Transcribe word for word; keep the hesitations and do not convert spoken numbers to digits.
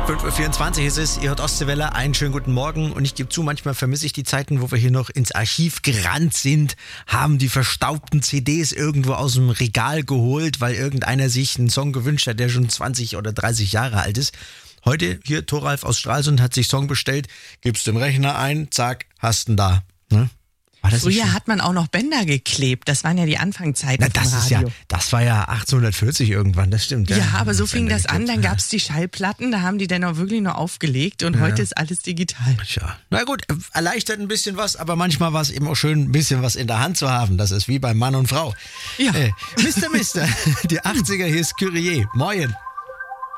fünf Uhr vierundzwanzig ist es, ihr hört Ostseewelle, einen schönen guten Morgen und ich gebe zu, manchmal vermisse ich die Zeiten, wo wir hier noch ins Archiv gerannt sind, haben die verstaubten C Ds irgendwo aus dem Regal geholt, weil irgendeiner sich einen Song gewünscht hat, der schon zwanzig oder dreißig Jahre alt ist. Heute hier Thoralf aus Stralsund hat sich Song bestellt, gibst im Rechner ein, zack, hast ihn da. Ne? War das Früher hat man auch noch Bänder geklebt. Das waren ja die Anfangszeiten Na, das vom ist Radio. ja, das war ja achtzehnhundertvierzig irgendwann, das stimmt. Ja, ja aber so fing Bänder das an. geklebt. Dann gab's die Schallplatten, da haben die dann auch wirklich noch aufgelegt und Ja. heute ist alles digital. Tja, na gut, erleichtert ein bisschen was, aber manchmal war es eben auch schön, ein bisschen was in der Hand zu haben. Das ist wie bei Mann und Frau. Ja. Äh, Mister Mister, die achtziger, hier ist Kyrie. Moin.